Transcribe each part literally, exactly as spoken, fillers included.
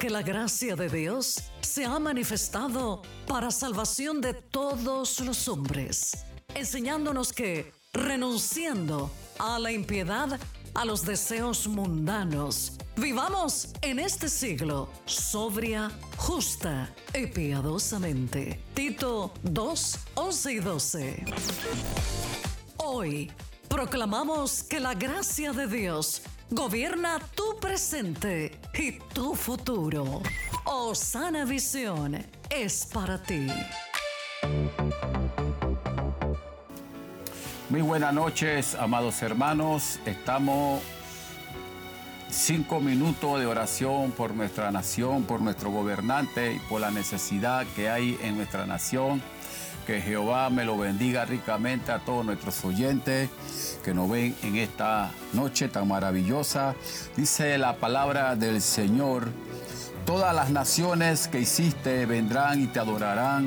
porque la gracia de Dios se ha manifestado para salvación de todos los hombres, enseñándonos que, renunciando a la impiedad, a los deseos mundanos, vivamos en este siglo sobria, justa y piadosamente. Tito dos, once y doce. Hoy proclamamos que la gracia de Dios gobierna tu presente y tu futuro. Osana Visión es para ti. Muy buenas noches, amados hermanos. Estamos cinco minutos de oración por nuestra nación, por nuestro gobernante y por la necesidad que hay en nuestra nación. Que Jehová me lo bendiga ricamente a todos nuestros oyentes que nos ven en esta noche tan maravillosa. Dice la palabra del Señor: todas las naciones que hiciste vendrán y te adorarán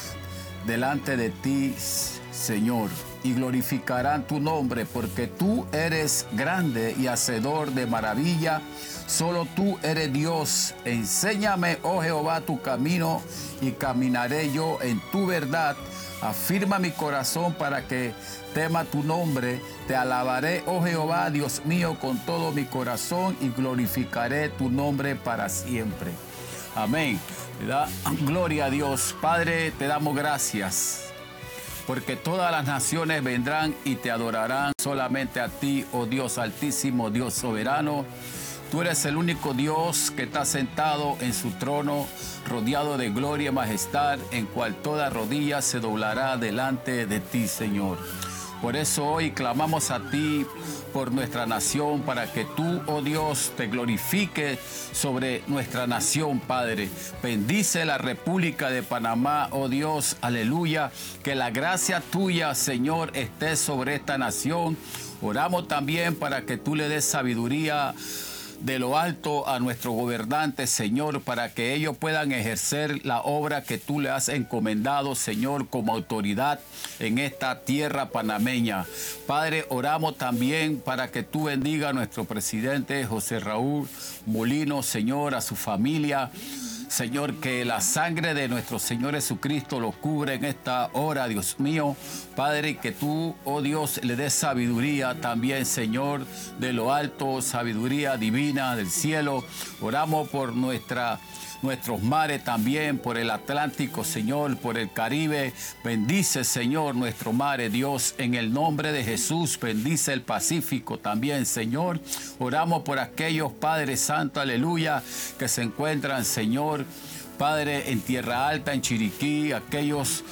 delante de ti, Señor, y glorificarán tu nombre, porque tú eres grande y hacedor de maravilla. Solo tú eres Dios. Enséñame, oh Jehová, tu camino y caminaré yo en tu verdad. Afirma mi corazón para que tema tu nombre. Te alabaré, oh Jehová, Dios mío, con todo mi corazón y glorificaré tu nombre para siempre. Amén. Da gloria a Dios. Padre, te damos gracias, porque todas las naciones vendrán y te adorarán solamente a ti, oh Dios altísimo, Dios soberano. Tú eres el único Dios que está sentado en su trono, rodeado de gloria y majestad, en cual toda rodilla se doblará delante de ti, Señor. Por eso hoy clamamos a ti por nuestra nación, para que tú, oh Dios, te glorifiques sobre nuestra nación, Padre. Bendice la República de Panamá, oh Dios, aleluya. Que la gracia tuya, Señor, esté sobre esta nación. Oramos también para que tú le des sabiduría de lo alto a nuestro gobernante, Señor, para que ellos puedan ejercer la obra que tú le has encomendado, Señor, como autoridad en esta tierra panameña. Padre, oramos también para que tú bendiga a nuestro presidente José Raúl Molino, Señor, a su familia. Señor, que la sangre de nuestro Señor Jesucristo lo cubre en esta hora, Dios mío. Padre, que tú, oh Dios, le des sabiduría también, Señor, de lo alto, sabiduría divina del cielo. Oramos por nuestra... nuestros mares también, por el Atlántico, Señor, por el Caribe. Bendice, Señor, nuestro mare, Dios, en el nombre de Jesús. Bendice el Pacífico también, Señor. Oramos por aquellos, Padre Santo, aleluya, que se encuentran, Señor, Padre, en Tierra Alta, en Chiriquí, aquellos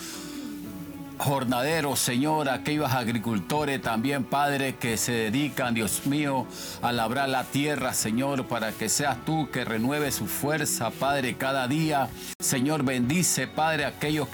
jornaderos, Señor, aquellos agricultores también, Padre, que se dedican, Dios mío, a labrar la tierra, Señor, para que seas tú que renueve su fuerza, Padre, cada día. Señor, bendice, Padre, aquellos